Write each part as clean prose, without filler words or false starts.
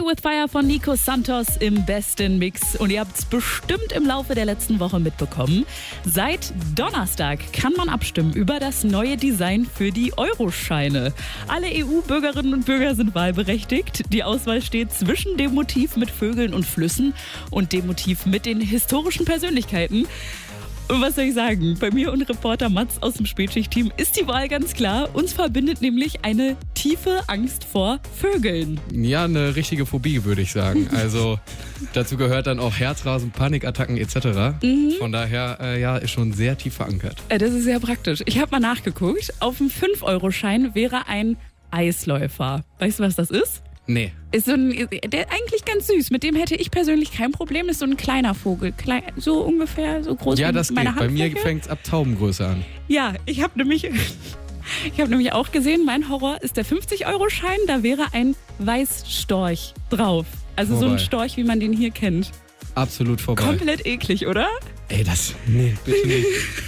with Fire von Nico Santos im besten Mix. Und ihr habt es bestimmt im Laufe der letzten Woche mitbekommen. Seit Donnerstag kann man abstimmen über das neue Design für die Euroscheine. Alle EU-Bürgerinnen und Bürger sind wahlberechtigt. Die Auswahl steht zwischen dem Motiv mit Vögeln und Flüssen und dem Motiv mit den historischen Persönlichkeiten. Und was soll ich sagen? Bei mir und Reporter Mats aus dem Spätschicht-Team ist die Wahl ganz klar. Uns verbindet nämlich eine tiefe Angst vor Vögeln. Ja, eine richtige Phobie, würde ich sagen. Also dazu gehört dann auch Herzrasen, Panikattacken etc. Von daher, ist schon sehr tief verankert. Das ist sehr praktisch. Ich habe mal nachgeguckt. Auf dem 5-Euro-Schein wäre ein Eisläufer. Weißt du, was das ist? Nee. Ist so der eigentlich ganz süß. Mit dem hätte ich persönlich kein Problem. Ist so ein kleiner Vogel. So ungefähr, so groß Ja, wie das meine geht. Bei Handfläche. mir fängt es ab Taubengröße an. Ja, ich habe nämlich auch gesehen, mein Horror ist der 50-Euro-Schein. Da wäre ein Weißstorch drauf. Also so ein Storch, wie man den hier kennt. Absolut vorbei. Komplett eklig, oder? Ey, nee, bitte nicht.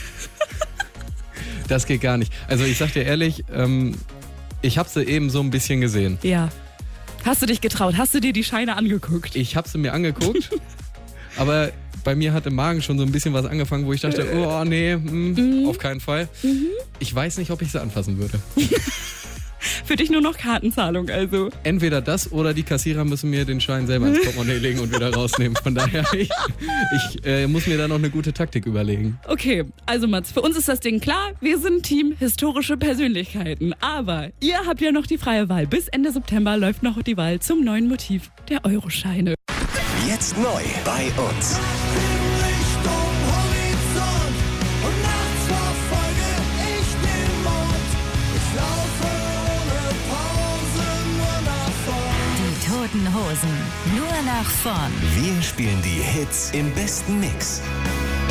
Das geht gar nicht. Also ich sag dir ehrlich, ich habe sie eben so ein bisschen gesehen. Ja. Hast du dich getraut? Hast du dir die Scheine angeguckt? Ich habe sie mir angeguckt, aber bei mir hat im Magen schon so ein bisschen was angefangen, wo ich dachte, oh nee, auf keinen Fall. Ich weiß nicht, ob ich sie anfassen würde. Für dich nur noch Kartenzahlung also. Entweder das oder die Kassierer müssen mir den Schein selber ins Portemonnaie legen und wieder rausnehmen. Von daher, ich muss mir da noch eine gute Taktik überlegen. Okay, also Mats, für uns ist das Ding klar. Wir sind Team historische Persönlichkeiten. Aber ihr habt ja noch die freie Wahl. Bis Ende September läuft noch die Wahl zum neuen Motiv der Euroscheine. Jetzt neu bei uns. Toten Hosen, nur nach vorn. Wir spielen die Hits im besten Mix.